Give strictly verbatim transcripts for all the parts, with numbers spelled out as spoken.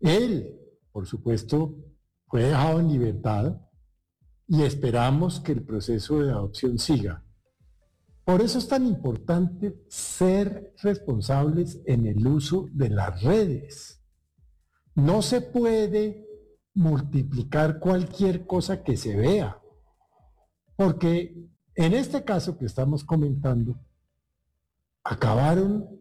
Él, por supuesto, fue dejado en libertad y esperamos que el proceso de adopción siga. Por eso es tan importante ser responsables en el uso de las redes. No se puede multiplicar cualquier cosa que se vea, porque en este caso que estamos comentando, acabaron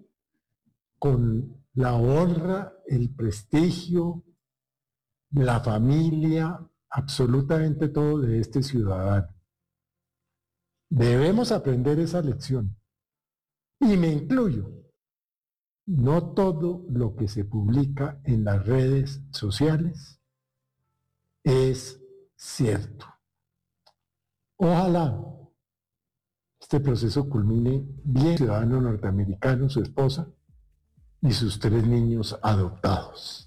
con la honra, el prestigio, la familia, absolutamente todo de este ciudadano. Debemos aprender esa lección. Y me incluyo. No todo lo que se publica en las redes sociales es cierto. Ojalá este proceso culmine bien, ciudadano norteamericano, su esposa y sus tres niños adoptados.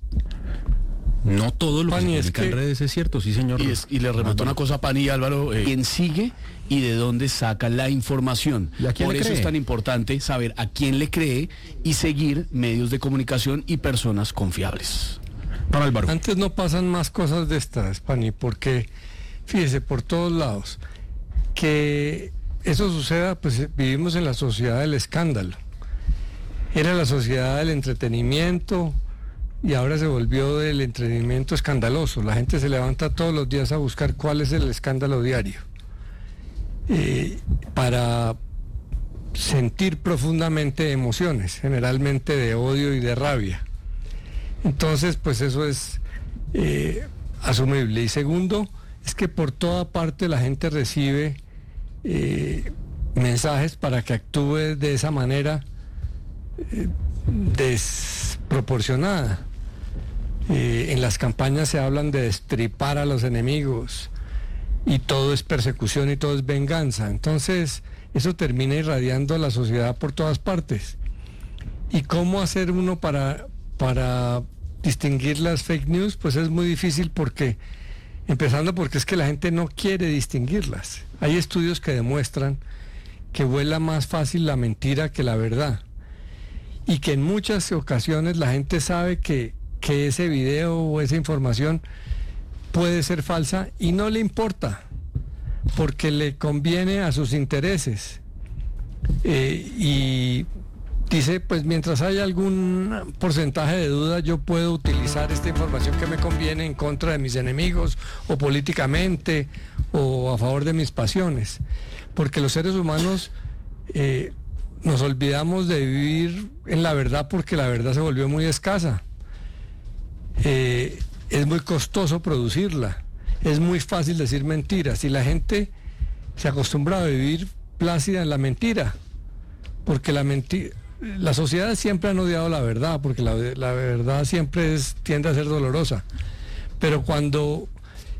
No todo lo Pani, que se es publica que... en redes es cierto, sí señor. Y, es, y le remoto una cosa a Pani y Álvaro, eh, ¿quién sigue y de dónde saca la información? ¿Y a quién Por le eso cree? es tan importante saber a quién le cree y seguir medios de comunicación y personas confiables. Para Álvaro. Antes no pasan más cosas de estas, Pani, porque fíjese, por todos lados, que eso suceda, pues vivimos en la sociedad del escándalo. Era la sociedad del entretenimiento y ahora se volvió del entretenimiento escandaloso. La gente se levanta todos los días a buscar cuál es el escándalo diario, eh, para sentir profundamente emociones, generalmente de odio y de rabia. Entonces, pues eso es eh, asumible. Y segundo, es que por toda parte la gente recibe eh, mensajes para que actúe de esa manera eh, desproporcionada. Eh, en las campañas se hablan de destripar a los enemigos y todo es persecución y todo es venganza. Entonces, eso termina irradiando a la sociedad por todas partes. ¿Y cómo hacer uno para, para distinguir las fake news? Pues es muy difícil porque, empezando porque es que la gente no quiere distinguirlas. Hay estudios que demuestran que vuela más fácil la mentira que la verdad. Y que en muchas ocasiones la gente sabe que, que ese video o esa información puede ser falsa y no le importa, porque le conviene a sus intereses. Eh, y dice, pues mientras haya algún porcentaje de duda, yo puedo utilizar esta información que me conviene en contra de mis enemigos, o políticamente, o a favor de mis pasiones. Porque los seres humanos eh, nos olvidamos de vivir en la verdad porque la verdad se volvió muy escasa. Eh, es muy costoso producirla, es muy fácil decir mentiras y la gente se acostumbra a vivir plácida en la mentira, porque la mentira, las sociedades siempre han odiado la verdad, porque la, la verdad siempre es, tiende a ser dolorosa, pero cuando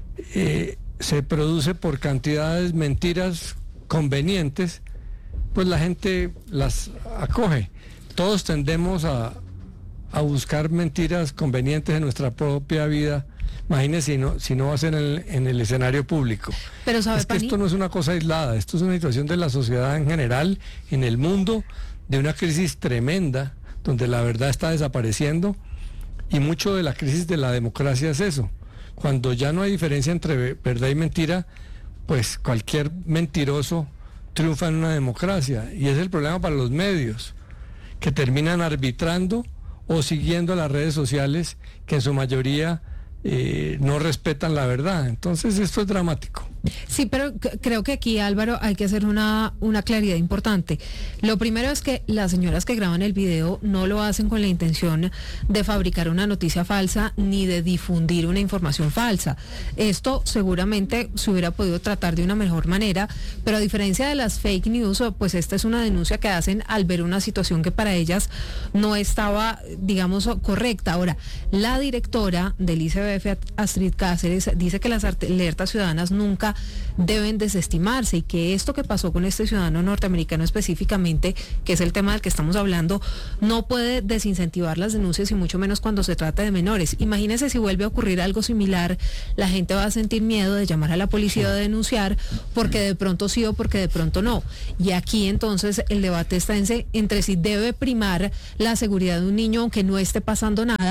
eh, se produce por cantidades mentiras convenientes, pues la gente las acoge. Todos tendemos a a buscar mentiras convenientes en nuestra propia vida. Imagínense si no, si no va a ser en el, en el escenario público. Pero sabe, es que Pani, esto no es una cosa aislada, esto es una situación de la sociedad en general, en el mundo, de una crisis tremenda, donde la verdad está desapareciendo, y mucho de la crisis de la democracia es eso. Cuando ya no hay diferencia entre verdad y mentira, pues cualquier mentiroso triunfa en una democracia, y es el problema para los medios, que terminan arbitrando o siguiendo las redes sociales que en su mayoría eh, no respetan la verdad. Entonces esto es dramático. Sí, pero c- creo que aquí, Álvaro, hay que hacer una, una claridad importante. Lo primero es que las señoras que graban el video no lo hacen con la intención de fabricar una noticia falsa ni de difundir una información falsa. Esto seguramente se hubiera podido tratar de una mejor manera, pero a diferencia de las fake news, pues esta es una denuncia que hacen al ver una situación que para ellas no estaba, digamos, correcta. Ahora, la directora del I C B F, Astrid Cáceres, dice que las alertas ciudadanas nunca deben desestimarse y que esto que pasó con este ciudadano norteamericano específicamente, que es el tema del que estamos hablando, no puede desincentivar las denuncias y mucho menos cuando se trata de menores. Imagínense si vuelve a ocurrir algo similar, la gente va a sentir miedo de llamar a la policía o de denunciar porque de pronto sí o porque de pronto no. Y aquí entonces el debate está en se, entre si debe primar la seguridad de un niño aunque no esté pasando nada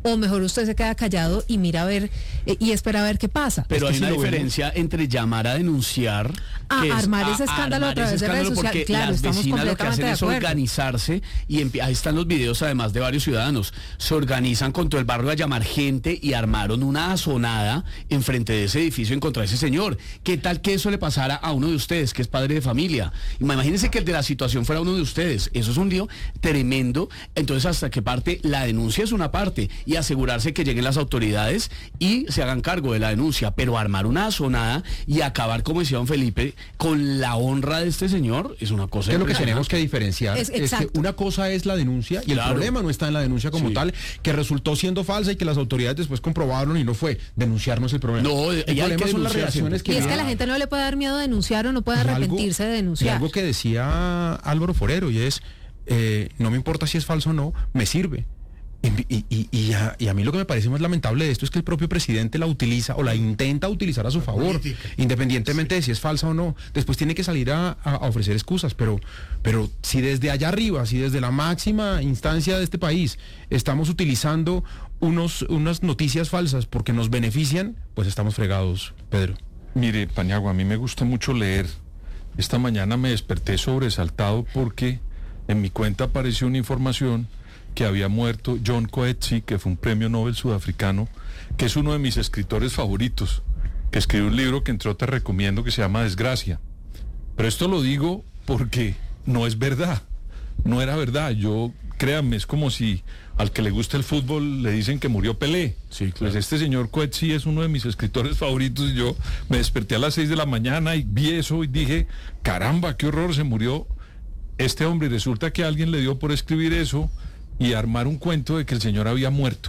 o mejor usted se queda callado y mira a ver eh, y espera a ver qué pasa. Pero Es hay que una si lo diferencia entre llamar a denunciar, A que es armar ese escándalo a armar través ese de redes escándalo, sociales. porque Claro, las estamos vecinas lo que hacen completamente de es acuerdo. organizarse y empie- ahí están los videos además de varios ciudadanos. Se organizan con todo el barrio a llamar gente y armaron una azonada enfrente de ese edificio en contra de ese señor. ¿Qué tal que eso le pasara a uno de ustedes, que es padre de familia? Imagínense que el de la situación fuera uno de ustedes. Eso es un lío tremendo. Entonces, ¿hasta qué parte? La denuncia es una parte y asegurarse que lleguen las autoridades y se hagan cargo de la denuncia, pero armar una azonada y acabar, como decía don Felipe, con la honra de este señor es una cosa ¿Qué es lo que impresionante. tenemos que diferenciar? Es- Es, que exacto. una cosa es la denuncia y Claro. el problema no está en la denuncia como Sí. tal, que resultó siendo falsa y que las autoridades después comprobaron y no fue. Denunciar no es el problema. No, y hay el que problema son las denunciar reacciones que Y es que a vienen. la gente no le puede dar miedo denunciar o no puede Y algo- arrepentirse de y denunciar. algo que decía Álvaro Forero y es, eh, no me importa si es falso o no, me sirve. Y, y- y- y a, y a mí lo que me parece más lamentable de esto es que el propio presidente la utiliza o la intenta utilizar a su favor, independientemente de si es falsa o no. Después tiene que salir a, a- a ofrecer excusas, pero, pero si desde allá arriba, si desde la máxima instancia de este país estamos utilizando unos, unas noticias falsas porque nos benefician, pues estamos fregados, Pedro. Mire, Paniagua, a mí me gusta mucho leer. Esta mañana me desperté sobresaltado porque en mi cuenta apareció una información que había muerto John Coetzee, que fue un premio Nobel sudafricano, que es uno de mis escritores favoritos, que escribió un libro que entre otras recomiendo que se llama Desgracia. Pero esto lo digo porque no es verdad, no era verdad. Yo, créanme, es como si al que le gusta el fútbol le dicen que murió Pelé. Sí, claro. Pues este señor Coetzee es uno de mis escritores favoritos y yo me desperté a las seis de la mañana y vi eso y dije, caramba, qué horror, se murió este hombre y resulta que alguien le dio por escribir eso y armar un cuento de que el señor había muerto.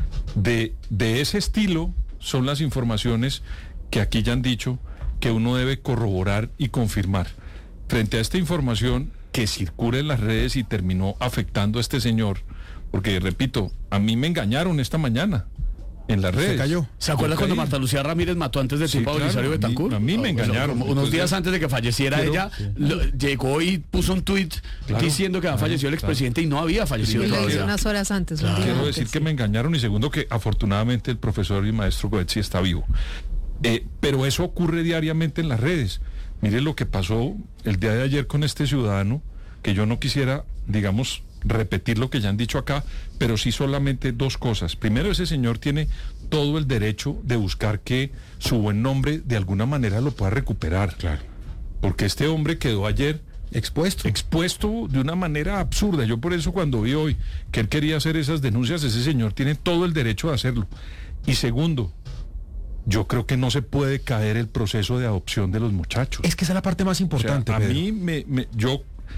De, de ese estilo son las informaciones que aquí ya han dicho que uno debe corroborar y confirmar. Frente a esta información que circula en las redes y terminó afectando a este señor, porque repito, a mí me engañaron esta mañana en las redes. Se cayó. ¿Se acuerda Yo cuando caí. Marta Lucía Ramírez mató antes de Sí, tiempo a claro, Belisario a mí- Betancur? a mí me Bueno, engañaron. como unos Entonces, días antes de que falleciera pero- ella, lo- llegó y puso un tuit Claro, diciendo que había claro, fallecido el claro. expresidente y no había fallecido Y lo hizo todavía. unas horas antes. un Claro. día Quiero antes, decir que sí. me engañaron y segundo que afortunadamente el profesor y maestro Coetzee está vivo. Eh, pero eso ocurre diariamente en las redes. Mire lo que pasó el día de ayer con este ciudadano, que yo no quisiera, digamos, repetir lo que ya han dicho acá, pero sí solamente dos cosas. Primero, ese señor tiene todo el derecho de buscar que su buen nombre de alguna manera lo pueda recuperar. Claro. Porque este hombre quedó ayer Expuesto. expuesto de una manera absurda. Yo por eso cuando vi hoy que él quería hacer esas denuncias, ese señor tiene todo el derecho de hacerlo. Y segundo, yo creo que no se puede caer el proceso de adopción de los muchachos. Es que esa es la parte más O sea, importante, a Pedro. mí me, me- yo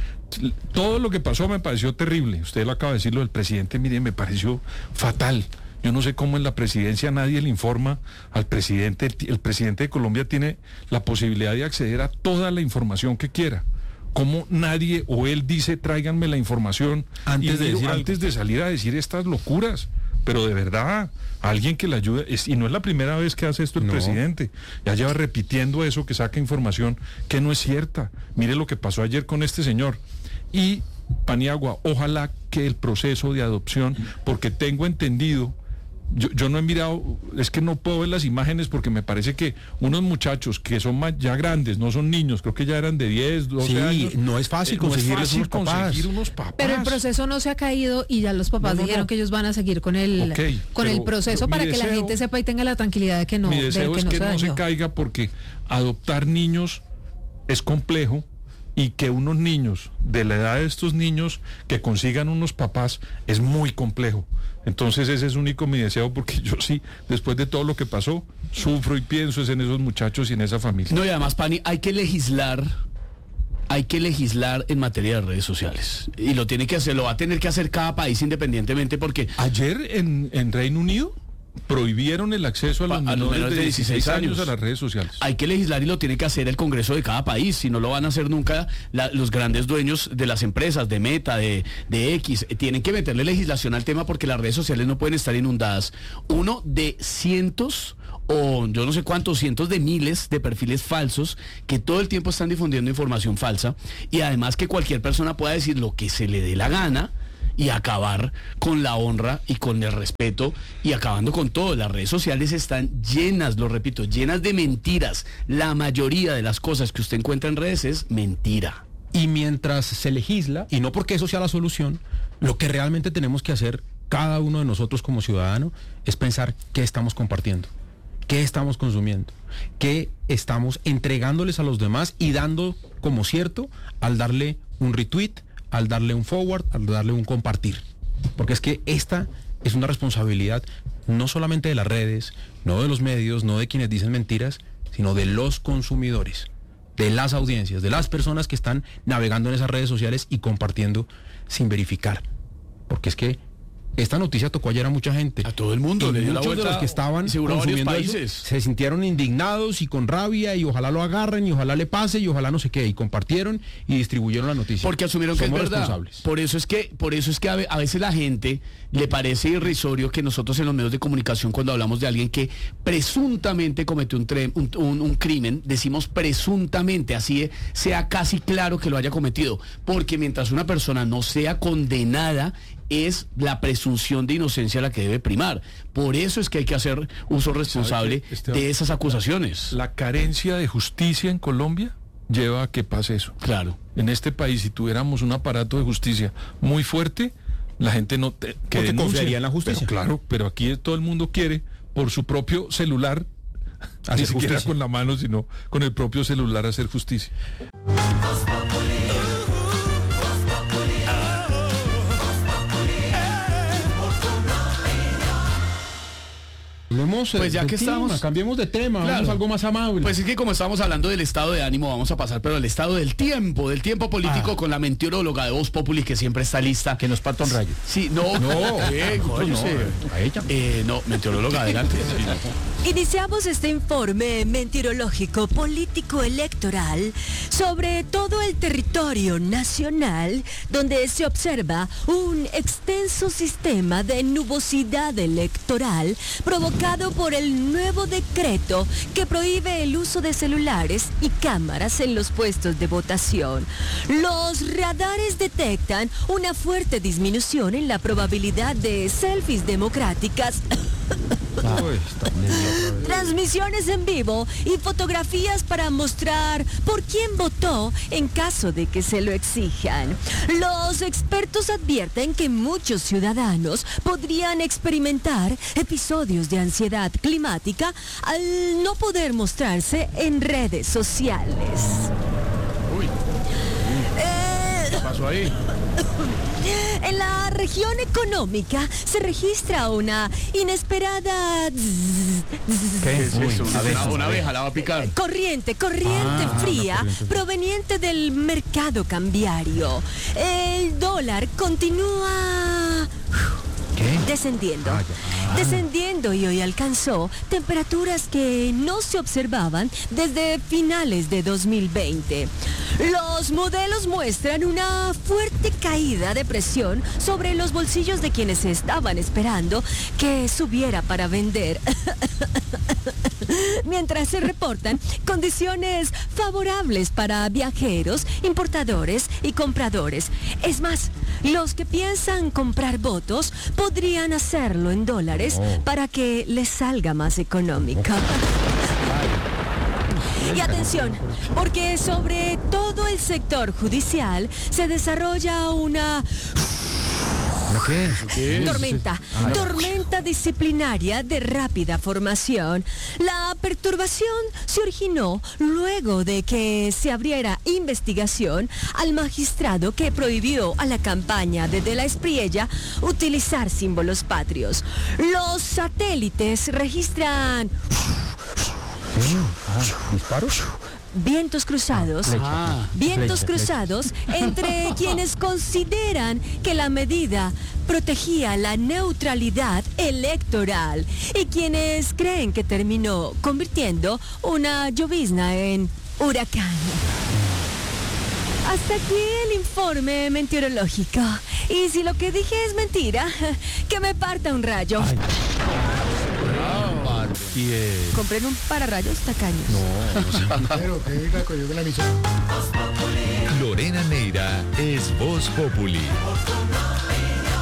todo lo que pasó me pareció terrible. Usted lo acaba de decir, lo del presidente, mire, me pareció fatal. Yo no sé cómo en la presidencia nadie le informa al presidente. El, el presidente de Colombia tiene la posibilidad de acceder a toda la información que quiera. ¿Cómo nadie o él dice tráiganme la información Antes y de digo, decir algo? antes de salir a decir estas locuras? Pero de verdad, alguien que le ayude, es- y no es la primera vez que hace esto el No. presidente, ya lleva repitiendo eso, que saca información que no es cierta. Mire lo que pasó ayer con este señor. Y Paniagua, ojalá que el proceso de adopción, porque tengo entendido, yo, yo no he mirado, es que no puedo ver las imágenes porque me parece que unos muchachos que son más, ya grandes, no son niños, creo que ya eran de diez, doce Sí, años. no es fácil eh, no es conseguirles fácil unos papás. conseguir unos papás. Pero el proceso no se ha caído y ya los papás No, no, dijeron no. que ellos van a seguir con el Ok, con el pero- proceso pero para mi que la deseo- gente sepa y tenga la tranquilidad de que no, Mi de deseo que es no que se no se dañó. caiga porque adoptar niños es complejo y que unos niños de la edad de estos niños que consigan unos papás es muy complejo. Entonces ese es único mi deseo porque yo sí, después de todo lo que pasó, sufro y pienso es en esos muchachos y en esa familia. No, y además, Pani, hay que legislar, hay que legislar en materia de redes sociales. Y lo tiene que hacer, lo va a tener que hacer cada país independientemente porque Ayer en, en Reino Unido prohibieron el acceso a los, A los menores de dieciséis años a las redes sociales. hay que legislar y lo tiene que hacer el Congreso de cada país, si no lo van a hacer nunca la- los grandes dueños de las empresas, de Meta, de, de X, eh, tienen que meterle legislación al tema porque las redes sociales no pueden estar inundadas, uno de cientos o yo no sé cuántos, cientos de miles de perfiles falsos que todo el tiempo están difundiendo información falsa y además que cualquier persona pueda decir lo que se le dé la gana y acabar con la honra y con el respeto y acabando con todo. Las redes sociales están llenas, lo repito, llenas de mentiras. La mayoría de las cosas que usted encuentra en redes es mentira. Y mientras se legisla, y no porque eso sea la solución, lo que realmente tenemos que hacer cada uno de nosotros como ciudadano es pensar qué estamos compartiendo, qué estamos consumiendo, qué estamos entregándoles a los demás y dando como cierto al darle un retweet, al darle un forward, al darle un compartir. Porque es que esta es una responsabilidad no solamente de las redes, no de los medios, no de quienes dicen mentiras, sino de los consumidores, de las audiencias, de las personas que están navegando en esas redes sociales y compartiendo sin verificar. Porque es que esta noticia tocó ayer a mucha gente. A todo el mundo. Y le dio la muchos de vuelta, los que estaban y seguro a varios consumiendo países. eso, se sintieron indignados y con rabia y ojalá lo agarren y ojalá le pase y ojalá no sé qué, y compartieron y distribuyeron la noticia. Porque asumieron que Somos es verdad. responsables. Por eso es que, por eso es que a ve- a veces la gente le parece irrisorio que nosotros en los medios de comunicación, cuando hablamos de alguien que presuntamente cometió un, tre- un, un- un crimen, decimos presuntamente, así es, sea casi claro que lo haya cometido. Porque mientras una persona no sea condenada, es la presunción de inocencia la que debe primar. Por eso es que hay que hacer uso responsable qué, Esteban? de esas acusaciones. La carencia de justicia en Colombia lleva a que pase eso. Claro. En este país, si tuviéramos un aparato de justicia muy fuerte, la gente no te, que Porque denuncie. confiaría en la justicia. Pero claro, pero aquí todo el mundo quiere por su propio celular, Hacer ni siquiera justicia. con la mano, sino con el propio celular hacer justicia. Hablemos, eh, Pues ya de que tema, estamos- cambiemos de tema, Claro. vamos a algo más amable. Pues es que como estamos hablando del estado de ánimo, vamos a pasar, pero al estado del tiempo, del tiempo político Ah. con la mentiróloga de Voz Populi que siempre está lista. Que nos parta un rayo. Sí, no, No, eh, nosotros cállese. no, a ella. Eh, no, meteoróloga, adelante. Iniciamos este informe mentirológico político electoral sobre todo el territorio nacional donde se observa un extenso sistema de nubosidad electoral provocado por el nuevo decreto que prohíbe el uso de celulares y cámaras en los puestos de votación. Los radares detectan una fuerte disminución en la probabilidad de selfies democráticas. Uy, está nervioso. Transmisiones en vivo y fotografías para mostrar por quién votó en caso de que se lo exijan. Los expertos advierten que muchos ciudadanos podrían experimentar episodios de ansiedad climática al no poder mostrarse en redes sociales. Uy, Eh, ¿qué pasó ahí? En la región económica se registra una inesperada ¿Qué es Uy, eso? Una, abeja. una abeja la va a picar. corriente, corriente Ah, fría una corriente fría. proveniente del mercado cambiario. El dólar continúa ¿Qué? descendiendo. Ah, ya. Ah. Descendiendo y hoy alcanzó temperaturas que no se observaban desde finales de dos mil veinte. Los modelos muestran una fuerte caída de presión sobre los bolsillos de quienes estaban esperando que subiera para vender. Mientras se reportan condiciones favorables para viajeros, importadores y compradores. Es más, los que piensan comprar votos podrían hacerlo en dólares Oh. para que les salga más económico. Y atención, porque sobre todo el sector judicial se desarrolla una ¿Qué? tormenta, tormenta disciplinaria de rápida formación. La perturbación se originó luego de que se abriera investigación al magistrado que prohibió a la campaña de De la Espriella utilizar símbolos patrios. Los satélites registran ¿Disparos? vientos cruzados. Ah, Vientos Flecha, cruzados entre quienes consideran que la medida protegía la neutralidad electoral y quienes creen que terminó convirtiendo una llovizna en huracán. Hasta aquí el informe meteorológico. Y si lo que dije es mentira, que me parta un rayo. Compren un pararrayos tacaños. Lorena Neira es Voz Populi.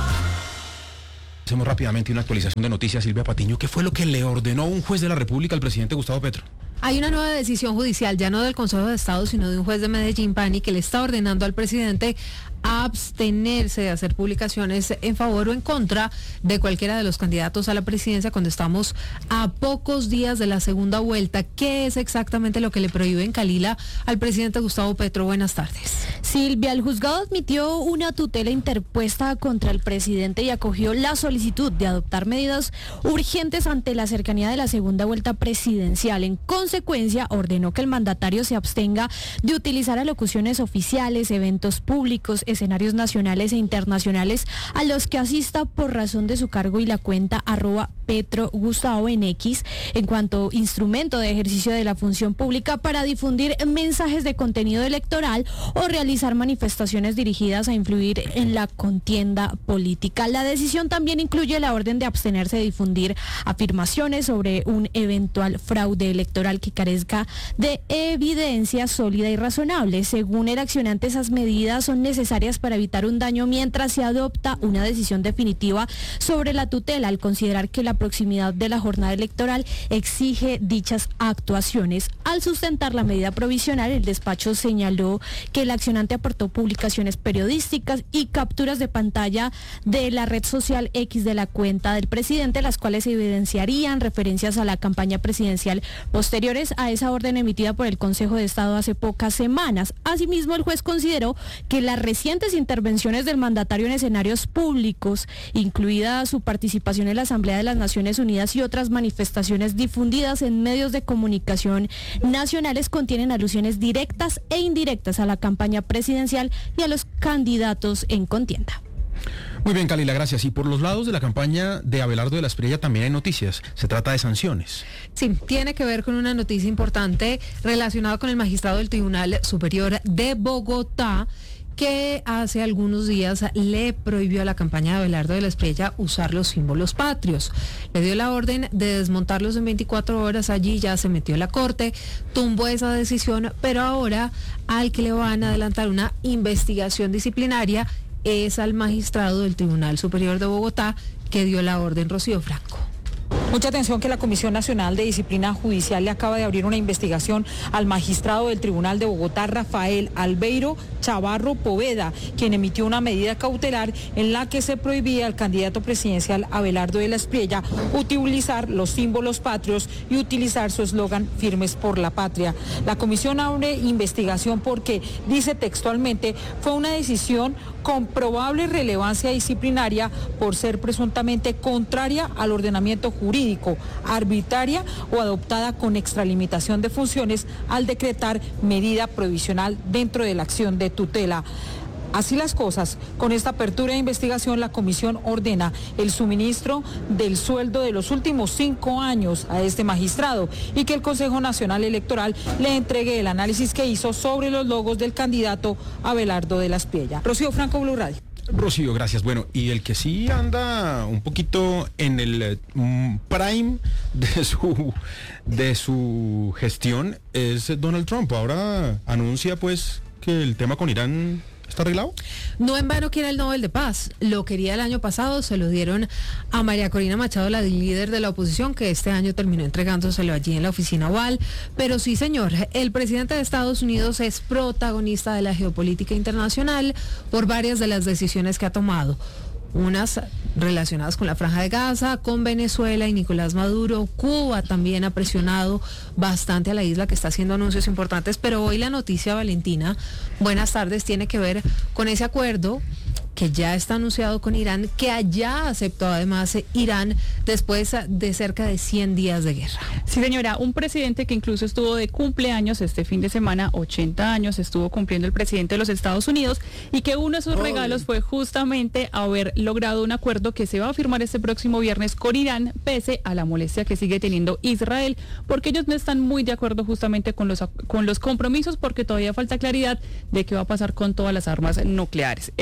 Hacemos rápidamente una actualización de noticias, Silvia Patiño. ¿Qué fue lo que le ordenó un juez de la República al presidente Gustavo Petro? Hay una nueva decisión judicial, ya no del Consejo de Estado, sino de un juez de Medellín, Pani, que le está ordenando al presidente abstenerse de hacer publicaciones en favor o en contra de cualquiera de los candidatos a la presidencia cuando estamos a pocos días de la segunda vuelta. ¿Qué es exactamente lo que le prohíbe en Calila al presidente Gustavo Petro? Buenas tardes. Silvia, el juzgado admitió una tutela interpuesta contra el presidente y acogió la solicitud de adoptar medidas urgentes ante la cercanía de la segunda vuelta presidencial. En consecuencia, ordenó que el mandatario se abstenga de utilizar alocuciones oficiales, eventos públicos, escenarios nacionales e internacionales a los que asista por razón de su cargo y la cuenta arroba Petro Gustavo en X en cuanto instrumento de ejercicio de la función pública para difundir mensajes de contenido electoral o realizar manifestaciones dirigidas a influir en la contienda política. La decisión también incluye la orden de abstenerse de difundir afirmaciones sobre un eventual fraude electoral que carezca de evidencia sólida y razonable. Según el accionante, esas medidas son necesarias para evitar un daño mientras se adopta una decisión definitiva sobre la tutela, al considerar que la proximidad de la jornada electoral exige dichas actuaciones. Al sustentar la medida provisional, el despacho señaló que el accionante aportó publicaciones periodísticas y capturas de pantalla de la red social X de la cuenta del presidente, las cuales evidenciarían referencias a la campaña presidencial posteriores a esa orden emitida por el Consejo de Estado hace pocas semanas. Asimismo, el juez consideró que las recientes intervenciones del mandatario en escenarios públicos, incluida su participación en la Asamblea de las Naciones Unidas y otras manifestaciones difundidas en medios de comunicación nacionales, contienen alusiones directas e indirectas a la campaña presidencial y a los candidatos en contienda. Muy bien, Calila, gracias. Y por los lados de la campaña de Abelardo de la Espriella también hay noticias. Se trata de sanciones. Sí, tiene que ver con una noticia importante relacionada con el magistrado del Tribunal Superior de Bogotá, que hace algunos días le prohibió a la campaña de Abelardo de la Espriella usar los símbolos patrios. Le dio la orden de desmontarlos en veinticuatro horas, allí ya se metió la Corte, tumbó esa decisión, pero ahora al que le van a adelantar una investigación disciplinaria es al magistrado del Tribunal Superior de Bogotá que dio la orden, Rocío Franco. Mucha atención que la Comisión Nacional de Disciplina Judicial le acaba de abrir una investigación al magistrado del Tribunal de Bogotá, Rafael Albeiro Chavarro Poveda, quien emitió una medida cautelar en la que se prohibía al candidato presidencial Abelardo de la Espriella utilizar los símbolos patrios y utilizar su eslogan Firmes por la Patria. La comisión abre investigación porque, dice textualmente, fue una decisión con probable relevancia disciplinaria por ser presuntamente contraria al ordenamiento jurídico, arbitraria o adoptada con extralimitación de funciones al decretar medida provisional dentro de la acción de tutela. Así las cosas, con esta apertura de investigación, la comisión ordena el suministro del sueldo de los últimos cinco años a este magistrado y que el Consejo Nacional Electoral le entregue el análisis que hizo sobre los logos del candidato Abelardo de la Espriella. Rocío Franco, Blue Radio. Rocío, gracias. Bueno, y el que sí anda un poquito en el um, prime de su, de su gestión es Donald Trump. Ahora anuncia pues que el tema con Irán ¿está arreglado? No en vano quiere el Nobel de Paz. Lo quería el año pasado, se lo dieron a María Corina Machado, la líder de la oposición, que este año terminó entregándoselo allí en la oficina oval. Pero sí, señor, el presidente de Estados Unidos es protagonista de la geopolítica internacional por varias de las decisiones que ha tomado. Unas relacionadas con la Franja de Gaza, con Venezuela y Nicolás Maduro. Cuba también ha presionado bastante a la isla, que está haciendo anuncios importantes, pero hoy la noticia, Valentina, buenas tardes, tiene que ver con ese acuerdo que ya está anunciado con Irán, que allá aceptó además Irán después de cerca de cien días de guerra. Sí, señora, un presidente que incluso estuvo de cumpleaños este fin de semana, ochenta años, estuvo cumpliendo el presidente de los Estados Unidos, y que uno de sus regalos fue justamente haber logrado un acuerdo que se va a firmar este próximo viernes con Irán, pese a la molestia que sigue teniendo Israel, porque ellos no están muy de acuerdo justamente con los, con los compromisos, porque todavía falta claridad de qué va a pasar con todas las armas nucleares. Eso está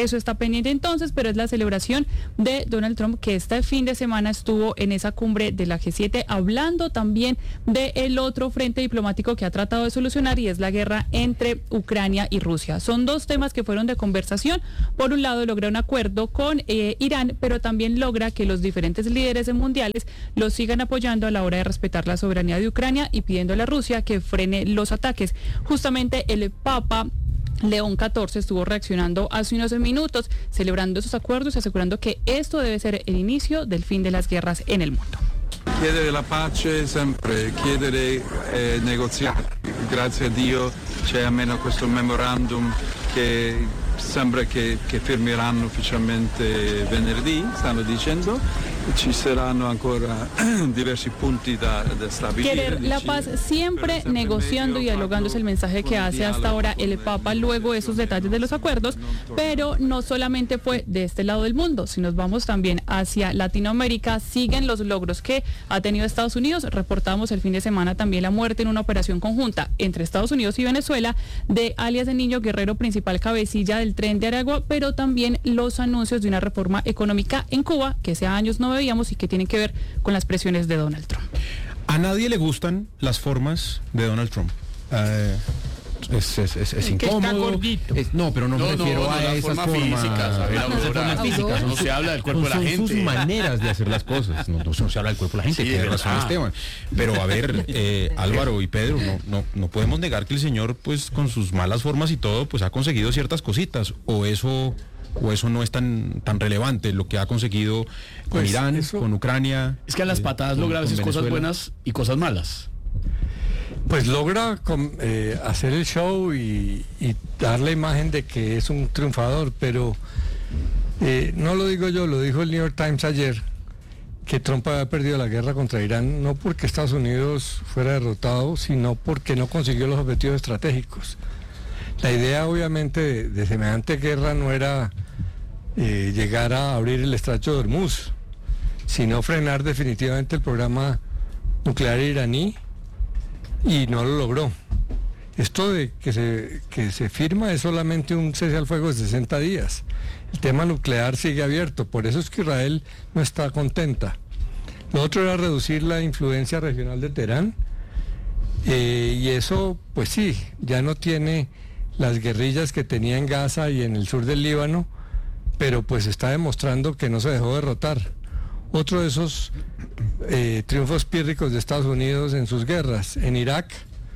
pendiente entonces, pero es la celebración de Donald Trump, que este fin de semana estuvo en esa cumbre de la G siete hablando también del otro frente diplomático que ha tratado de solucionar, y es la guerra entre Ucrania y Rusia. Son dos temas que fueron de conversación. Por un lado, logra un acuerdo con eh, Irán, pero también logra que los diferentes líderes mundiales los sigan apoyando a la hora de respetar la soberanía de Ucrania y pidiéndole a Rusia que frene los ataques. Justamente el Papa León catorce estuvo reaccionando hace unos minutos, celebrando esos acuerdos y asegurando que esto debe ser el inicio del fin de las guerras en el mundo. Chiedere la pace sempre, chiedere eh, negoziati. Grazie a Dio c'è almeno questo memorandum che sembra che, che firmeranno ufficialmente venerdì, stanno dicendo. Ci saranno ancora diversi punti da, da stabilire. Querer la paz siempre, negociando y dialogando, es el mensaje que hace hasta ahora el Papa luego de esos detalles de los acuerdos, pero no solamente fue de este lado del mundo. Si nos vamos también hacia Latinoamérica, siguen los logros que ha tenido Estados Unidos. Reportamos el fin de semana también la muerte en una operación conjunta entre Estados Unidos y Venezuela de alias de Niño Guerrero, principal cabecilla del Tren de Aragua, pero también los anuncios de una reforma económica en Cuba que hace años no veíamos y que tienen que ver con las presiones de Donald Trump. A nadie le gustan las formas de Donald Trump. Eh, es, es, es, es incómodo. Que está gordito. Es, no, pero no, no me refiero no, no, a esas forma formas físicas. A ver, no, ahora, formas físicas. No se habla del cuerpo de la son gente. sus maneras de hacer las cosas. No, no, no se habla del cuerpo de la gente. Sí, Tiene de razón verdad. Esteban. Pero a ver, eh, Álvaro y Pedro, no, no, no podemos negar que el señor, pues, con sus malas formas y todo, pues, ha conseguido ciertas cositas. O eso... o eso no es tan tan relevante lo que ha conseguido con Pues Irán, eso- con Ucrania. Es que a las eh, patadas con- logra a con veces cosas Venezuela. buenas y cosas malas. Pues logra com- eh, hacer el show y, y dar la imagen de que es un triunfador, pero eh, no lo digo yo, lo dijo el New York Times ayer, que Trump había perdido la guerra contra Irán, no porque Estados Unidos fuera derrotado, sino porque no consiguió los objetivos estratégicos. La idea obviamente de, de semejante guerra no era eh, llegar a abrir el estrecho de Hormuz, sino frenar definitivamente el programa nuclear iraní, y no lo logró. Esto de que se, que se firma es solamente un cese al fuego de sesenta días. El tema nuclear sigue abierto, por eso es que Israel no está contenta. Lo otro era reducir la influencia regional de Teherán, eh, y eso, pues sí, ya no tiene las guerrillas que tenía en Gaza y en el sur del Líbano, pero pues está demostrando que no se dejó derrotar. Otro de esos eh, triunfos pírricos de Estados Unidos en sus guerras. En Irak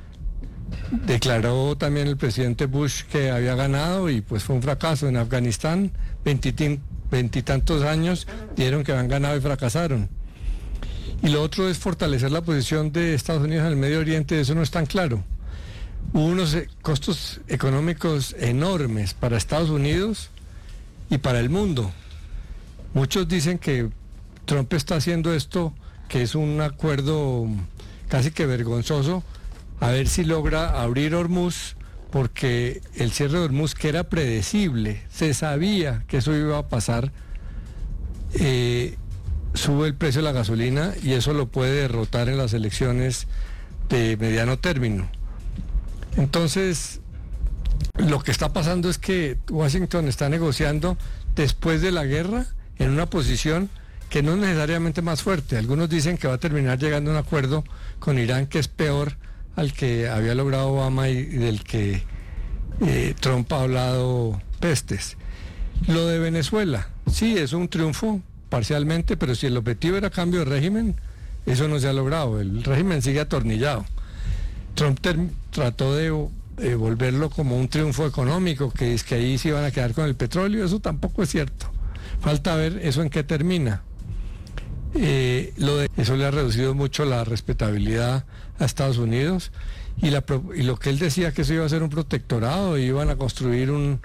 declaró también el presidente Bush que había ganado y pues fue un fracaso. En Afganistán, veintitantos años dieron que habían ganado y fracasaron. Y lo otro es fortalecer la posición de Estados Unidos en el Medio Oriente, eso no es tan claro. Hubo unos eh, costos económicos enormes para Estados Unidos y para el mundo. Muchos dicen que Trump está haciendo esto, que es un acuerdo casi que vergonzoso, a ver si logra abrir Hormuz, porque el cierre de Hormuz, que era predecible, se sabía que eso iba a pasar, eh, sube el precio de la gasolina y eso lo puede derrotar en las elecciones de mediano término. Entonces, lo que está pasando es que Washington está negociando después de la guerra en una posición que no es necesariamente más fuerte. Algunos dicen que va a terminar llegando a un acuerdo con Irán que es peor al que había logrado Obama y del que eh, Trump ha hablado pestes. Lo de Venezuela, sí, es un triunfo parcialmente, pero si el objetivo era cambio de régimen, eso no se ha logrado. El régimen sigue atornillado. Trump ter- trató de eh, volverlo como un triunfo económico, que es que ahí se iban a quedar con el petróleo, eso tampoco es cierto. Falta ver eso en qué termina. Eh, lo de, eso le ha reducido mucho la respetabilidad a Estados Unidos y, la, pro- y lo que él decía que eso iba a ser un protectorado y iban a construir un,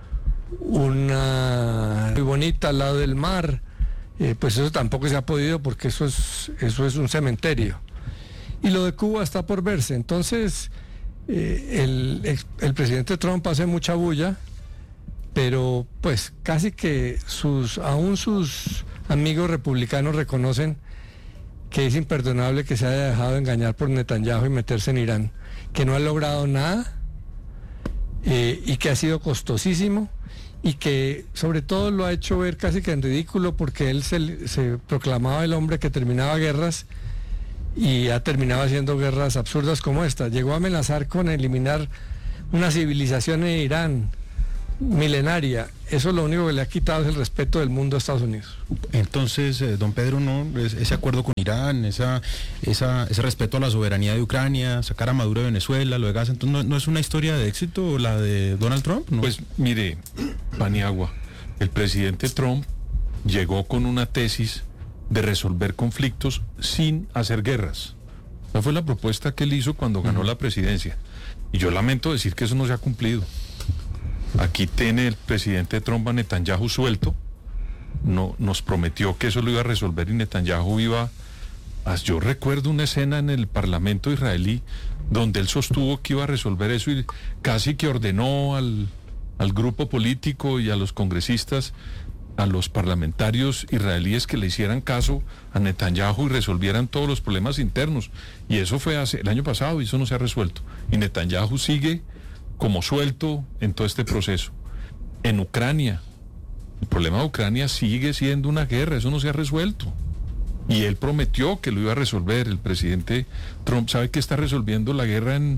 una muy bonita al lado del mar, eh, pues eso tampoco se ha podido porque eso es, eso es un cementerio. Y lo de Cuba está por verse. Entonces, eh, el, ex- el presidente Trump hace mucha bulla, pero pues casi que sus, aún sus amigos republicanos reconocen que es imperdonable que se haya dejado engañar por Netanyahu y meterse en Irán, que no ha logrado nada, eh, y que ha sido costosísimo y que sobre todo lo ha hecho ver casi que en ridículo porque él se, se proclamaba el hombre que terminaba guerras y ha terminado haciendo guerras absurdas como esta. Llegó a amenazar con eliminar una civilización en Irán milenaria. Eso lo único que le ha quitado es el respeto del mundo a Estados Unidos. Entonces, eh, don Pedro, ¿no? Es, ese acuerdo con Irán, esa, esa, ese respeto a la soberanía de Ucrania, sacar a Maduro de Venezuela, lo de Gaza, entonces ¿no, no es una historia de éxito la de Donald Trump? ¿No? Pues mire, Paniagua, el presidente Trump llegó con una tesis de resolver conflictos sin hacer guerras. Esa fue la propuesta que él hizo cuando ganó uh-huh. la presidencia. Y yo lamento decir que eso no se ha cumplido. Aquí tiene el presidente Trump a Netanyahu suelto. No, nos prometió que eso lo iba a resolver y Netanyahu iba a... Yo recuerdo una escena en el Parlamento israelí donde él sostuvo que iba a resolver eso y casi que ordenó al, al grupo político y a los congresistas, a los parlamentarios israelíes que le hicieran caso a Netanyahu y resolvieran todos los problemas internos. Y eso fue hace, el año pasado y eso no se ha resuelto. Y Netanyahu sigue como suelto en todo este proceso. En Ucrania, el problema de Ucrania sigue siendo una guerra, eso no se ha resuelto. Y él prometió que lo iba a resolver. El presidente Trump sabe que está resolviendo la guerra en,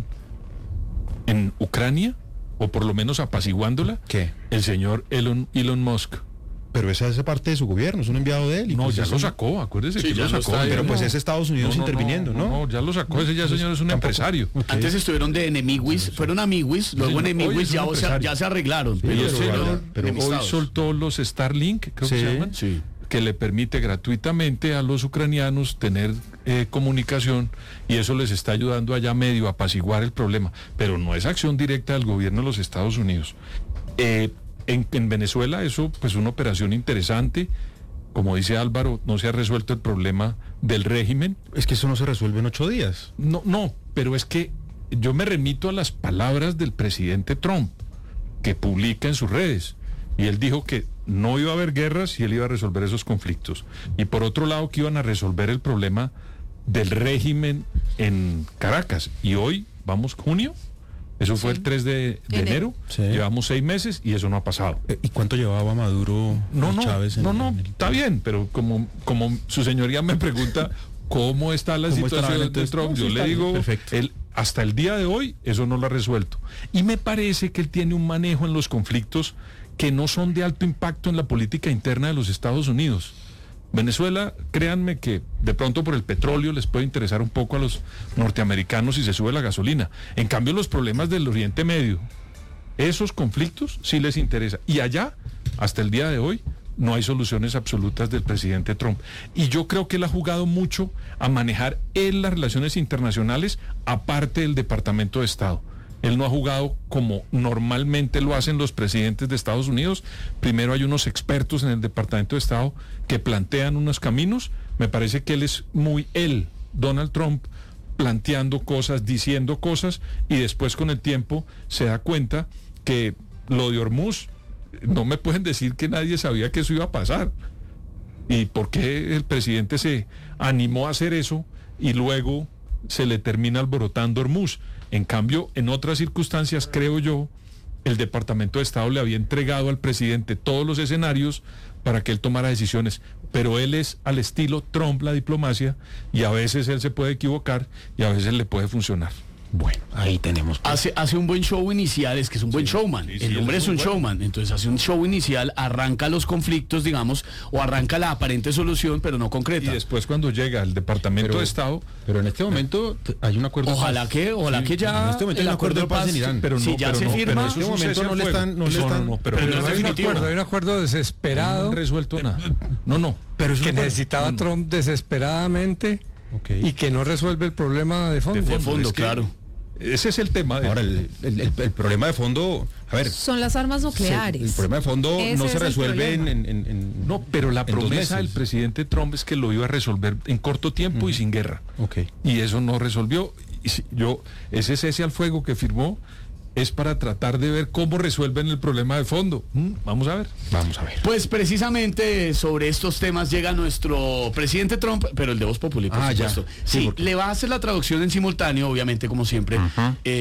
en Ucrania, o por lo menos apaciguándola. ¿Qué? El señor Elon, Elon Musk. Pero esa es parte de su gobierno, es un enviado de él. Y no, pues ya eso... lo sacó, acuérdese sí, que ya lo sacó. Está, pero no, pues es Estados Unidos no, no, interviniendo, ¿no? ¿no? No, ya lo sacó, ese ya señor es un Tampoco. empresario. Okay. Antes estuvieron de enemiguis, fueron amiguis, luego Sí, enemiguis, ya, o sea, ya se arreglaron. Sí, pero el sí, señor pero hoy soltó los Starlink, creo sí, que se llaman, sí. que le permite gratuitamente a los ucranianos tener eh, comunicación y eso les está ayudando allá medio a apaciguar el problema. Pero no es acción directa del gobierno de los Estados Unidos. Eh, en, en Venezuela eso pues una operación interesante. Como dice Álvaro, no se ha resuelto el problema del régimen. Es que eso no se resuelve en ocho días. No, no, pero es que yo me remito a las palabras del presidente Trump, que publica en sus redes. Y él dijo que no iba a haber guerras y él iba a resolver esos conflictos. Y por otro lado, que iban a resolver el problema del régimen en Caracas. Y hoy, vamos, junio. Eso fue sí. el tres de, de enero, sí. Llevamos seis meses y eso no ha pasado. ¿Y cuánto llevaba Maduro no, no, Chávez? En, no, no, en el... está bien, pero como, como su señoría me pregunta cómo está la ¿Cómo situación está de Trump, no, yo sí, le digo, él, hasta el día de hoy eso no lo ha resuelto. Y me parece que él tiene un manejo en los conflictos que no son de alto impacto en la política interna de los Estados Unidos. Venezuela, créanme que de pronto por el petróleo les puede interesar un poco a los norteamericanos si se sube la gasolina. En cambio, los problemas del Oriente Medio, esos conflictos sí les interesa. Y allá, hasta el día de hoy, no hay soluciones absolutas del presidente Trump. Y yo creo que él ha jugado mucho a manejar él las relaciones internacionales aparte del Departamento de Estado. Él no ha jugado como normalmente lo hacen los presidentes de Estados Unidos. Primero hay unos expertos en el Departamento de Estado que plantean unos caminos. Me parece que él es muy él, Donald Trump, planteando cosas, diciendo cosas, y después con el tiempo se da cuenta que lo de Hormuz, no me pueden decir que nadie sabía que eso iba a pasar. ¿Y por qué el presidente se animó a hacer eso y luego se le termina alborotando Hormuz? En cambio, en otras circunstancias, creo yo, el Departamento de Estado le había entregado al presidente todos los escenarios para que él tomara decisiones. Pero él es al estilo Trump la diplomacia y a veces él se puede equivocar y a veces le puede funcionar. Bueno, ahí tenemos. Pues. Hace, hace un buen show inicial, es que es un buen sí, showman. Sí, sí, el hombre es, es un bueno. showman, entonces hace un show inicial, arranca los conflictos, digamos, o arranca la aparente solución, pero no concreta. Y después cuando llega el Departamento pero, de Estado... Pero en este momento hay un acuerdo ojalá de paz. que, ojalá sí, que ya... En este momento hay un acuerdo de paz en Irán. Pero no, si ya pero se no, firma... Pero en este momento no le están... No le están no, no, pero, pero no, no hay un acuerdo, hay un acuerdo desesperado. No han resuelto nada. No, no. Pero que necesitaba no, Trump desesperadamente okay. y que no resuelve el problema de fondo. De fondo, de fondo claro. Ese es el tema. De... Ahora, el, el, el, el problema de fondo, a ver... Son las armas nucleares. Se, el problema de fondo Ese no se resuelve en, en, en... No, pero la promesa del presidente Trump es que lo iba a resolver en corto tiempo uh-huh. y sin guerra. Okay. Y eso no resolvió. Y si, yo, ese cese al fuego que firmó es para tratar de ver cómo resuelven el problema de fondo. ¿Mm? Vamos a ver. Vamos a ver. Pues precisamente sobre estos temas llega nuestro presidente Trump, pero el de Voz Populi, por ah, supuesto. Ya. Sí, sí porque... le va a hacer la traducción en simultáneo, obviamente, como siempre. Uh-huh. eh,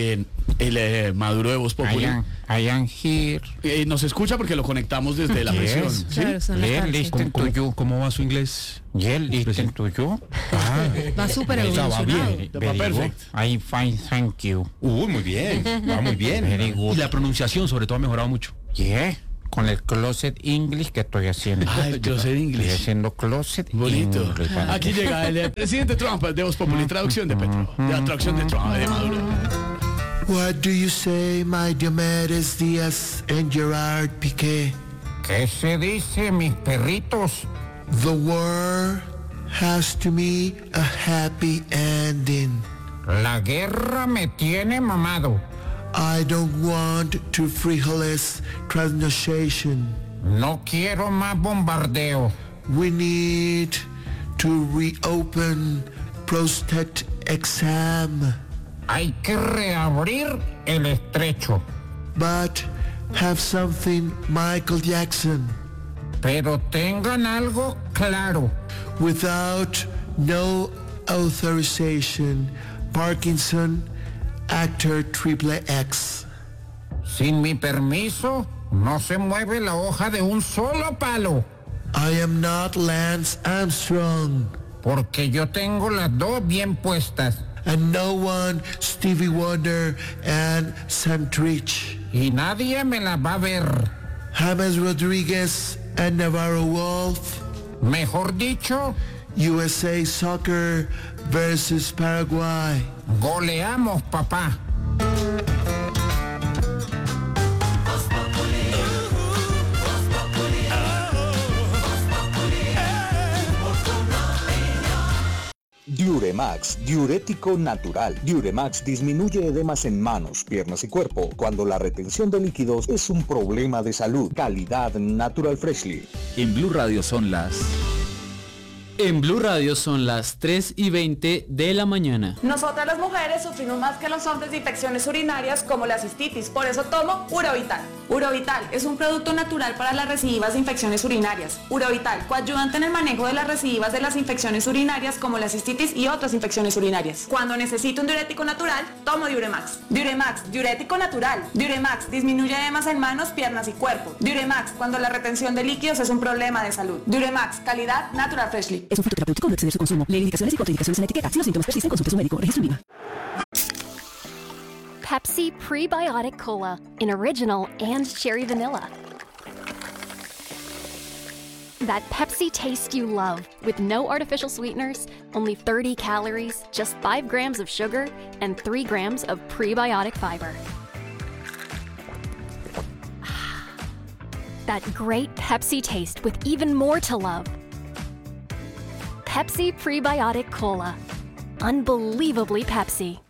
El eh, Maduro de Voz Populi. I am, I am here. Eh, nos escucha porque lo conectamos desde la Yes. prisión. ¿sí? Claro, está en la Yeah, cárcel. listen to you. ¿Cómo va su inglés? Yeah, listen to you. Ah, Va súper o sea, va evolucionado. bien. Va Very good. perfect. I fine, thank you. Uy, muy bien. Va muy bien. Very good. Y la pronunciación, sobre todo, ha mejorado mucho. Yeah, con el closet English que estoy haciendo. Ah, el closet Estoy English. haciendo closet Bonito. English. Aquí llega el eh, presidente Trump de Voz Populi, traducción de Petro. De la traducción de Trump, de Maduro. What do you say, my Diomedes Díaz and Gerard Piqué? ¿Qué se dice, mis perritos? The war has to me a happy ending. La guerra me tiene mamado. I don't want to frijoles transnegotiation. No quiero más bombardeo. We need to reopen prostate exam. Hay que reabrir el estrecho. But have something Michael Jackson. Pero tengan algo claro. Without no authorization, Parkinson, actor triple X. Sin mi permiso, no se mueve la hoja de un solo palo. I am not Lance Armstrong. Porque yo tengo las dos bien puestas. And no one Stevie Wonder and Santrich. Y nadie me la va a ver. James Rodriguez and Navarro Wolf. Mejor dicho, U S A Soccer versus Paraguay. goleamos, papá. Diuremax, diurético natural. Diuremax disminuye edemas en manos, piernas y cuerpo cuando la retención de líquidos es un problema de salud. Calidad Natural Freshly. En Blue Radio son las... En Blue Radio son las tres y veinte de la mañana. Nosotras las mujeres sufrimos más que los hombres de infecciones urinarias como la cistitis, por eso tomo Urovital. Urovital es un producto natural para las recidivas de infecciones urinarias. Urovital, coayudante en el manejo de las recidivas de las infecciones urinarias como la cistitis y otras infecciones urinarias. Cuando necesito un diurético natural, tomo Diuremax. Diuremax, diurético natural. Diuremax disminuye edemas en manos, piernas y cuerpo. Diuremax, cuando la retención de líquidos es un problema de salud. Diuremax, calidad Natural Freshly. Es un fitoterapéutico de exceder su consumo. Lee indicaciones y contraindicaciones en etiqueta. Si los síntomas persisten, consulte a su médico. Registro INVIMA. Pepsi Prebiotic Cola in original and cherry vanilla. That Pepsi taste you love, with no artificial sweeteners, only thirty calories, just five grams of sugar, and three grams of prebiotic fiber. That great Pepsi taste with even more to love. Pepsi Prebiotic Cola. Unbelievably Pepsi.